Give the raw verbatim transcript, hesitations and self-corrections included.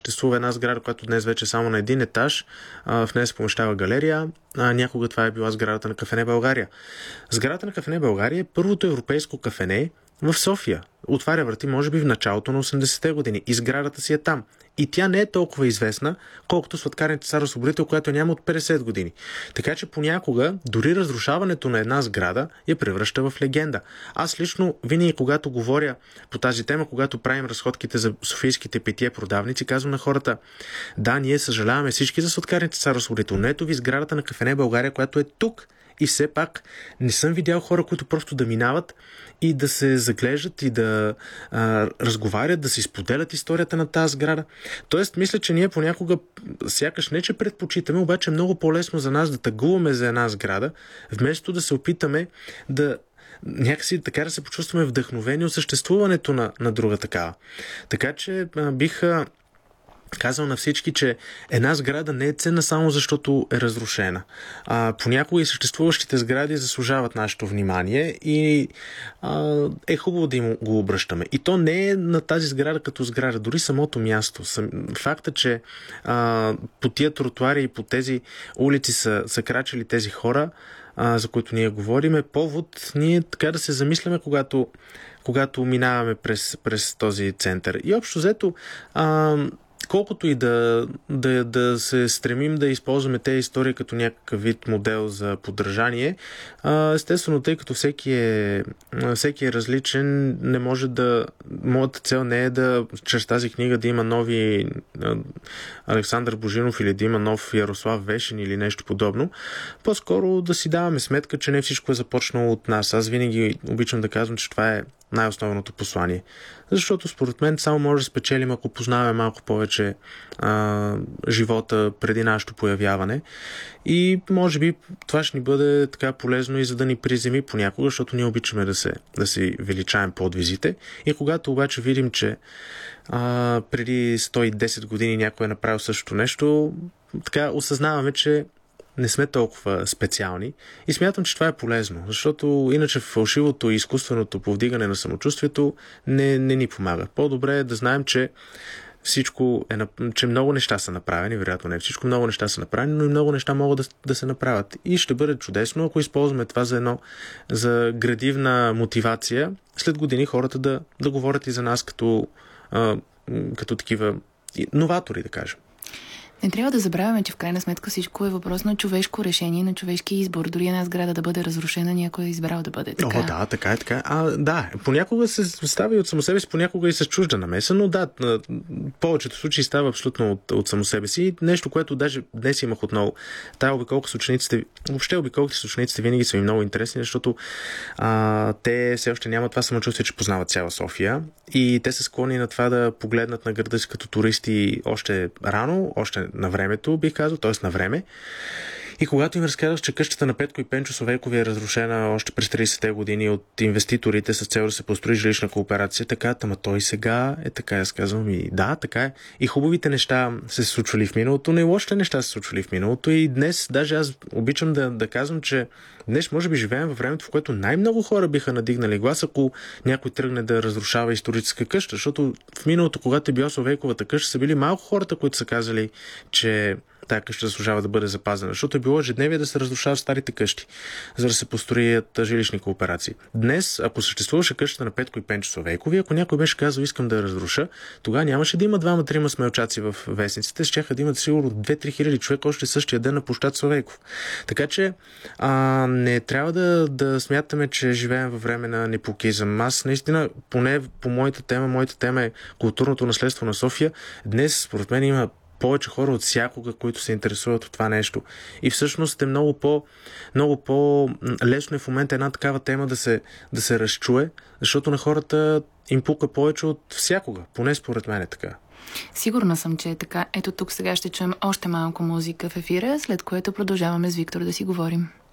съществува една сграда, която днес вече е само на един етаж. А, в нея се помещава галерия. А, някога това е била сградата на Кафене България. Сградата на Кафене България е първото европейско кафене в София. Отваря врати, може би, в началото на осемдесетте години. И сградата си е там. И тя не е толкова известна, колкото сладкарница Цар Освободител, която няма от петдесет години. Така че понякога дори разрушаването на една сграда я превръща в легенда. Аз лично винаги, когато говоря по тази тема, когато правим разходките за софийските питие продавници, казвам на хората: да, ние съжаляваме всички за сладкарница Цар Освободител, но ето ви сградата на Кафене България, която е тук. И все пак не съм видял хора, които просто да минават и да се заглеждат и да а, разговарят, да си споделят историята на тази сграда. Тоест, мисля, че ние понякога, сякаш не че предпочитаме, обаче е много по-лесно за нас да тъгуваме за една сграда, вместо да се опитаме да някакси така да се почувстваме вдъхновени от съществуването на, на друга такава. Така че а, бих казал на всички, че една сграда не е ценна само защото е разрушена. А, понякога и съществуващите сгради заслужават нашето внимание и а, е хубаво да им го обръщаме. И то не е на тази сграда като сграда, дори самото място. Сам, факта, че а, по тия тротуари и по тези улици са, са крачили тези хора, а, за които ние говорим, е повод ние така да се замисляме, когато, когато минаваме през, през този център. И общо взето, а, колкото и да, да, да се стремим да използваме тези истории като някакъв вид модел за поддържание, естествено, тъй като всеки е, всеки е различен, не може да... Моята цел не е да чрез тази книга да има нови Александър Божинов или да има нов Ярослав Вешен или нещо подобно. По-скоро да си даваме сметка, че не всичко е започнало от нас. Аз винаги обичам да казвам, че това е най-основното послание. Защото според мен само може да спечелим, ако познаваме малко повече а, живота преди нашето появяване. И може би това ще ни бъде така полезно и за да ни приземи понякога, защото ние обичаме да се, да си величаем подвизите. И когато обаче видим, че а, преди сто и десет години някой е направил същото нещо, така осъзнаваме, че не сме толкова специални и смятам, че това е полезно, защото иначе фалшивото и изкуственото повдигане на самочувствието не, не ни помага. По-добре е да знаем, че всичко е, че много неща са направени, вероятно не всичко, много неща са направени, но и много неща могат да, да се направят. И ще бъде чудесно, ако използваме това за едно, за градивна мотивация, след години хората да, да говорят и за нас като, а, като такива новатори, да кажем. Не трябва да забравяме, че в крайна сметка всичко е въпрос на човешко решение, на човешки избор. Дори една сграда да бъде разрушена, някой е избрал да бъде така. О, да, така е, така. А, да, понякога се става и от само себе си, понякога и с чужда намеса, но да, в повечето случаи става абсолютно от, от само себе си. Нещо, което даже днес имах отново. Тая обиколка с учениците, въобще обиколките с учениците винаги са ми много интересни, защото а, те все още нямат това самочувствие, че познават цяла София и те са склонни на това да погледнат на града си като туристи още рано, още на времето, бих казал, т.е. на време. И когато им разказах, че къщата на Петко и Пенчо Славейкови е разрушена още през тридесетте години от инвеститорите с цел да се построи жилищна кооперация, така, ама той сега е така, аз казвам и да, така е. И хубавите неща се случвали в миналото, но и лошите неща се случвали в миналото. И днес, даже аз обичам да, да казвам, че днес може би живеем във времето, в което най-много хора биха надигнали глас, ако някой тръгне да разрушава историческа къща, защото в миналото, когато е била Славейковата къща, са били малко хората, които са казали, че тази къща заслужава да бъде запазена, защото е било ежедневие да се разрушават старите къщи, за да се построят жилищни кооперации. Днес, ако съществуваше къщата на Петко и Пенчо Славейкови, ако някой беше казал искам да я разруша, тогава нямаше да има двама-трима смелчаци в вестниците, щяха да имат сигурно две-три хиляди човека още същия ден на площад Славейков. Така че а, не трябва да, да смятаме, че живеем във време на непокизъм. Аз наистина, поне по моята тема, моята тема е културното наследство на София. Днес, според мен, има повече хора от всякога, които се интересуват от това нещо. И всъщност е много по, много по-лесно е в момента една такава тема да се, да се разчуе, защото на хората им пука повече от всякога. Поне според мен е така. Сигурна съм, че е така. Ето тук сега ще чуем още малко музика в ефира, след което продължаваме с Виктор да си говорим.